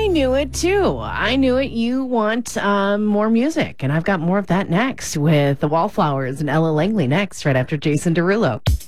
knew it too. I knew it. You want more music, and I've got more of that next with the Wallflowers and Ella Langley next, right after Jason Derulo.